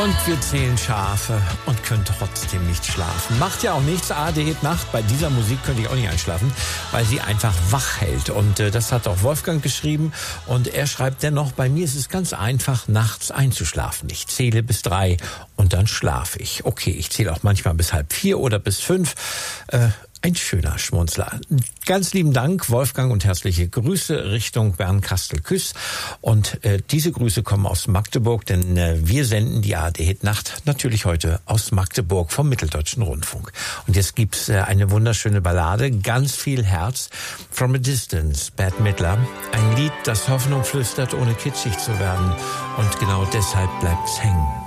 Und wir zählen Schafe und können trotzdem nicht schlafen. Macht ja auch nichts. ARD Nacht. Bei dieser Musik könnte ich auch nicht einschlafen, weil sie einfach wach hält. Und das hat auch Wolfgang geschrieben. Und er schreibt dennoch, bei mir ist es ganz einfach, nachts einzuschlafen. Ich zähle bis 3 und dann schlafe ich. Okay, ich zähle auch manchmal bis 3:30 oder bis 5. Ein schöner Schmunzler. Ganz lieben Dank, Wolfgang, und herzliche Grüße Richtung Bernkastel-Küss. Und diese Grüße kommen aus Magdeburg, denn wir senden die ARD-Nacht natürlich heute aus Magdeburg vom Mitteldeutschen Rundfunk. Und jetzt gibt's eine wunderschöne Ballade, ganz viel Herz, From a Distance, Bette Midler. Ein Lied, das Hoffnung flüstert, ohne kitschig zu werden. Und genau deshalb bleibt's hängen.